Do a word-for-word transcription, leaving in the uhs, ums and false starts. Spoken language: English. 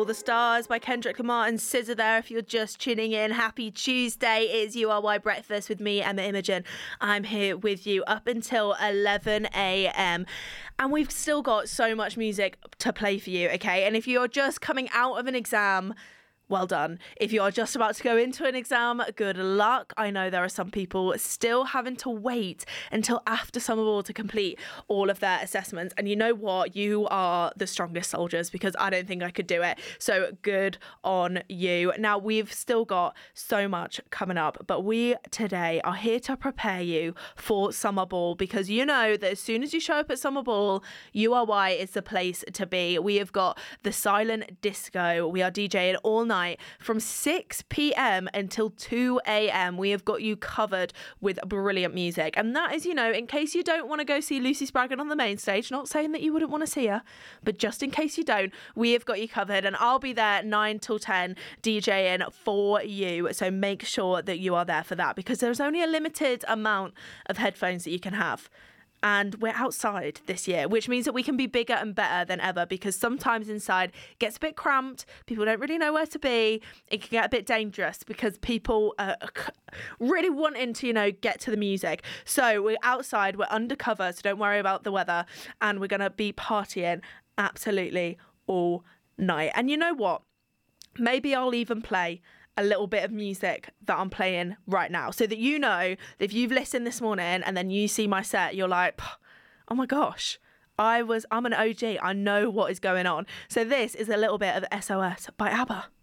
All the Stars by Kendrick Lamar and S Z A there if you're just tuning in. Happy Tuesday. It's U R Y Breakfast with me, Emma Imogen. I'm here with you up until eleven a.m. And we've still got so much music to play for you, okay? And if you're just coming out of an exam, well done. If you are just about to go into an exam, good luck. I know there are some people still having to wait until after summer ball to complete all of their assessments. And you know what? You are the strongest soldiers because I don't think I could do it. So good on you. Now, we've still got so much coming up, but we today are here to prepare you for summer ball because you know that as soon as you show up at summer ball, U R Y is the place to be. We have got the silent disco. We are DJing all night. From six p.m. until two a.m. we have got you covered with brilliant music. And that is, you know, in case you don't want to go see Lucy Spraggan on the main stage, not saying that you wouldn't want to see her, but just in case you don't, we have got you covered. And I'll be there nine till ten DJing for you. So make sure that you are there for that because there's only a limited amount of headphones that you can have. And we're outside this year, which means that we can be bigger and better than ever because sometimes inside it gets a bit cramped. People don't really know where to be. It can get a bit dangerous because people are really wanting to, you know, get to the music. So we're outside, we're undercover, so don't worry about the weather. And we're going to be partying absolutely all night. And you know what? Maybe I'll even play a little bit of music that I'm playing right now so that you know that if you've listened this morning and then you see my set, you're like, oh my gosh, I was, I'm an O G. I know what is going on. So this is a little bit of S O S by ABBA.